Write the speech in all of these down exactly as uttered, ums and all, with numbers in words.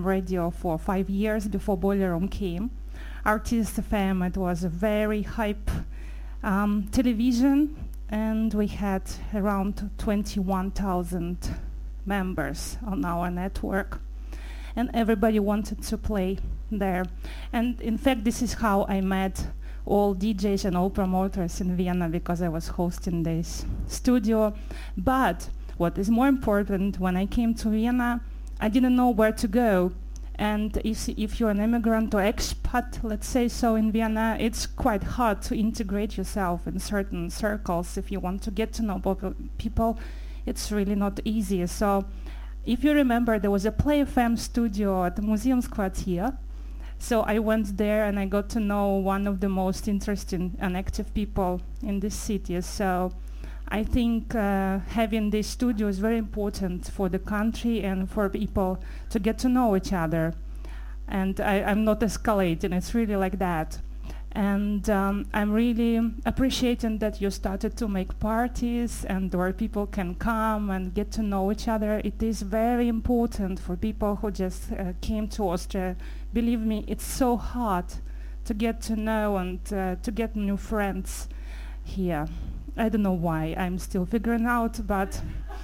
M radio for five years before Boiler Room came. R T S F M, it was a very hype um, television, and we had around twenty-one thousand members on our network, and everybody wanted to play there. And in fact, this is how I met all D Js and all promoters in Vienna, because I was hosting this studio. But what is more important, when I came to Vienna, I didn't know where to go. And if, if you're an immigrant or expat, let's say so, in Vienna, it's quite hard to integrate yourself in certain circles. If you want to get to know po- people, it's really not easy. So if you remember, there was a Play F M studio at the Museumsquartier. So I went there and I got to know one of the most interesting and active people in this city. So I think uh, having this studio is very important for the country and for people to get to know each other. And I, I'm not escalating, it's really like that. And um, I'm really appreciating that you started to make parties and where people can come and get to know each other. It is very important for people who just uh, came to Austria. Believe me, it's so hard to get to know and uh, to get new friends here. I don't know why, I'm still figuring out, but...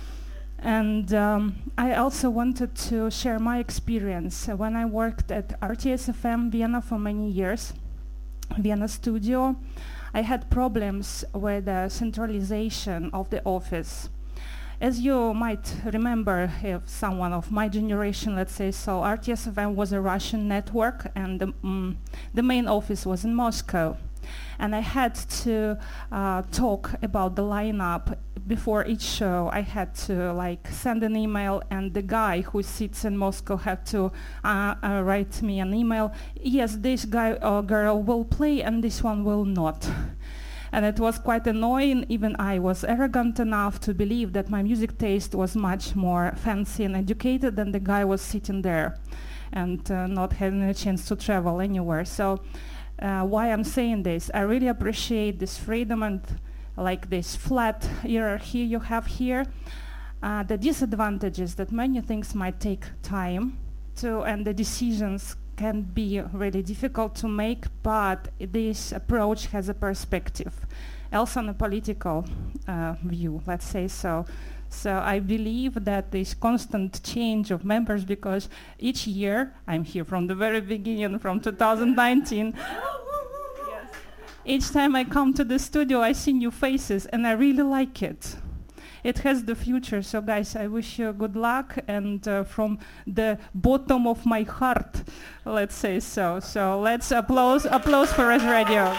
And um, I also wanted to share my experience. Uh, when I worked at R T S F M Vienna for many years, Vienna studio, I had problems with the centralization of the office. As you might remember, if someone of my generation, let's say so, R T S F M was a Russian network, and the, mm, the main office was in Moscow. And I had to uh, talk about the lineup before each show. I had to like send an email, and the guy who sits in Moscow had to uh, uh, write me an email. Yes, this guy or girl will play, and this one will not. And it was quite annoying. Even I was arrogant enough to believe that my music taste was much more fancy and educated than the guy was sitting there and uh, not having a chance to travel anywhere. So uh, why I'm saying this, I really appreciate this freedom and like this flat hierarchy you have here. Uh, the disadvantage is that many things might take time to, and the decisions can be really difficult to make, but this approach has a perspective, also on a political uh, view, let's say so. So I believe that this constant change of members, because each year, I'm here from the very beginning, from two thousand nineteen, yes. Each time I come to the studio, I see new faces, and I really like it. It has the future. So guys, I wish you good luck, and uh, from the bottom of my heart, let's say so. So let's applause, applause for Res Radio.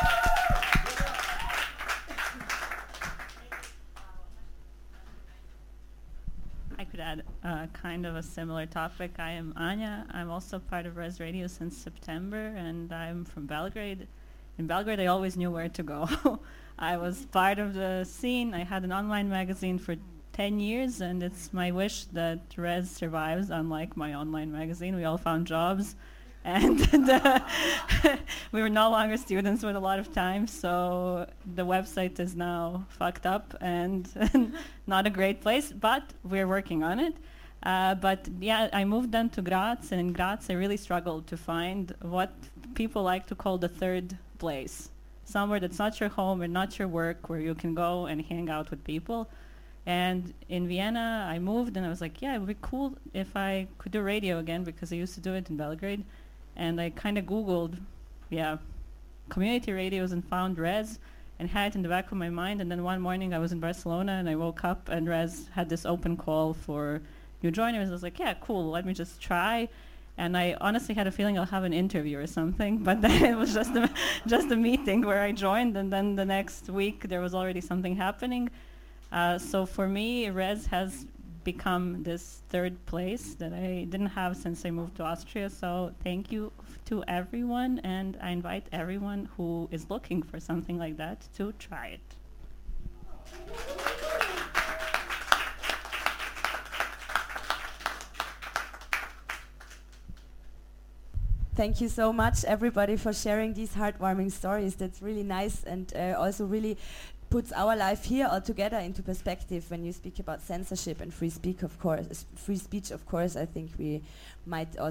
I could add uh, kind of a similar topic. I am Anya. I'm also part of Res Radio since September, and I'm from Belgrade. In Belgrade, I always knew where to go. I was part of the scene. I had an online magazine for ten years, and it's my wish that Res survives, unlike my online magazine. We all found jobs, and the we were no longer students with a lot of time, so the website is now fucked up and not a great place, but we're working on it. Uh, but yeah, I moved then to Graz, and in Graz I really struggled to find what people like to call the third place. Somewhere that's not your home or not your work, where you can go and hang out with people. And in Vienna, I moved, and I was like, yeah, it would be cool if I could do radio again, because I used to do it in Belgrade. And I kind of Googled, yeah, community radios, and found Res, and had it in the back of my mind. And then one morning I was in Barcelona, and I woke up, and Res had this open call for new joiners. I was like, yeah, cool, let me just try. And I honestly had a feeling I'll have an interview or something, but then it was just a, just a meeting where I joined, and then the next week there was already something happening. Uh, so for me, Res has become this third place that I didn't have since I moved to Austria. So thank you f- to everyone, and I invite everyone who is looking for something like that to try it. Thank you so much, everybody, for sharing these heartwarming stories. That's really nice, and uh, also really puts our life here all together into perspective. When you speak about censorship and free speech, of course, free speech, of course, I think we might also